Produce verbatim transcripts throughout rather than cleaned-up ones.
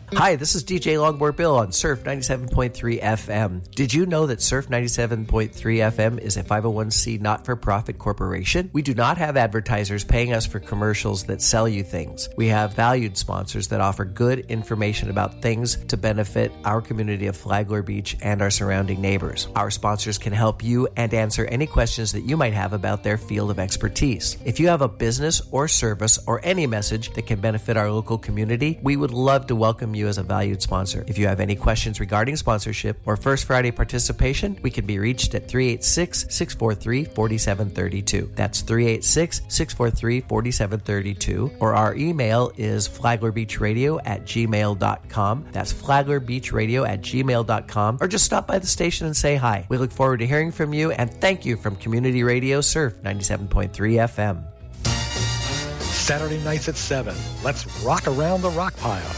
Hi, this is D J Longboard Bill on Surf ninety-seven point three F M. Did you know that Surf ninety-seven point three F M is a five oh one c not-for-profit corporation? We do not have advertisers paying us for commercials that sell you things. We have valued sponsors that offer good information about things to benefit our community of Flagler Beach and our surrounding neighbors. Our sponsors can help you and answer any questions that you might have about their field of expertise. If you have a business or service or any message that can benefit our local community, we would love to welcome you as a valued sponsor. If you have any questions regarding sponsorship or First Friday participation, we can be reached at three eight six, six four three, four seven three two. That's three eight six, six four three, four seven three two. Or our email is flaglerbeachradio at gmail dot com. That's flaglerbeachradio at gmail dot com. Or just stop by the station and say hi. We look forward to hearing from you, and thank you from Community Radio Surf ninety-seven point three F M. Saturday nights at seven. Let's rock around the rock pile.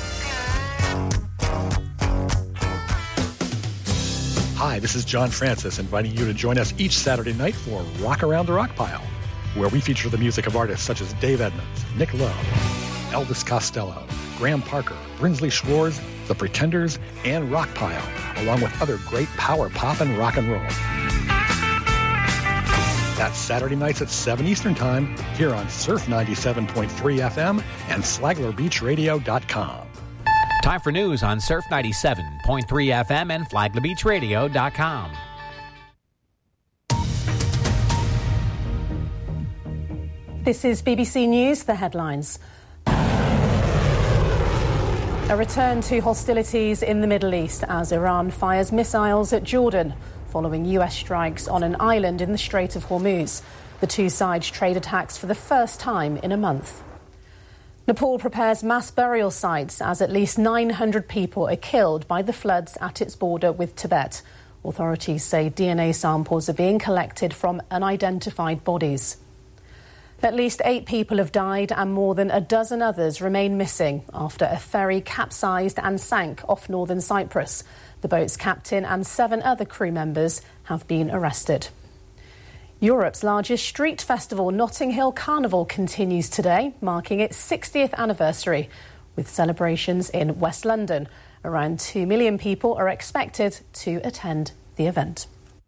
Hi, this is John Francis, inviting you to join us each Saturday night for Rock Around the Rock Pile, where we feature the music of artists such as Dave Edmunds, Nick Lowe, Elvis Costello, Graham Parker, Brinsley Schwartz, The Pretenders, and Rock Pile, along with other great power pop and rock and roll. That's Saturday nights at seven Eastern Time, here on Surf ninety-seven point three F M and flagler beach radio dot com. Time for news on Surf ninety-seven point three F M and flagler beach radio dot com. This is B B C News, the headlines. A return to hostilities in the Middle East as Iran fires missiles at Jordan following U S strikes on an island in the Strait of Hormuz. The two sides trade attacks for the first time in a month. Nepal prepares mass burial sites as at least nine hundred people are killed by the floods at its border with Tibet. Authorities say D N A samples are being collected from unidentified bodies. At least eight people have died and more than a dozen others remain missing after a ferry capsized and sank off northern Cyprus. The boat's captain and seven other crew members have been arrested. Europe's largest street festival, Notting Hill Carnival, continues today, marking its sixtieth anniversary, with celebrations in West London. Around two million people are expected to attend the event.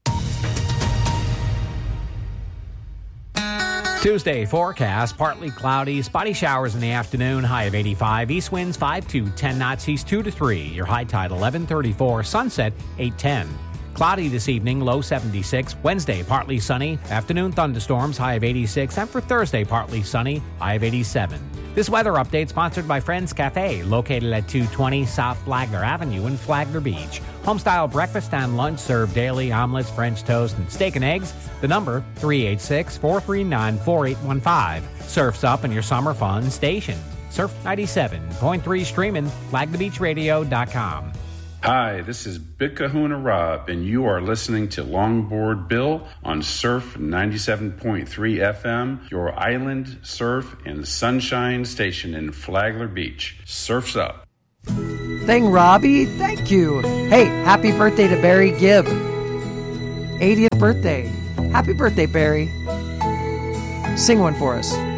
Tuesday forecast, partly cloudy, spotty showers in the afternoon, high of eighty-five, east winds five to ten knots, east two to three, your high tide eleven thirty-four, sunset eight ten. Cloudy this evening, low seventy-six. Wednesday, partly sunny. Afternoon thunderstorms, high of eighty-six. And for Thursday, partly sunny, high of eighty-seven. This weather update sponsored by Friends Cafe, located at two twenty South Flagler Avenue in Flagler Beach. Homestyle breakfast and lunch served daily, omelets, French toast, and steak and eggs. The number, three eight six, four three nine, four eight one five. Surf's up in your summer fun station. Surf ninety-seven point three streaming, flagler beach radio dot com. Hi, this is Big Kahuna Rob, and you are listening to Longboard Bill on Surf ninety-seven point three F M, your island, surf, and sunshine station in Flagler Beach. Surf's up. Thing, Robbie. Thank you. Hey, happy birthday to Barry Gibb. eightieth birthday. Happy birthday, Barry. Sing one for us.